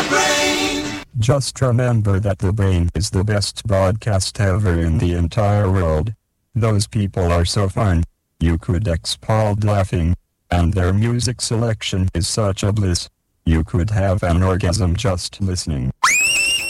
Brain. Just remember that The Brain is the best broadcast ever in the entire world. Those people are so fun. You could explode laughing. And their music selection is such a bliss. You could have an orgasm just listening.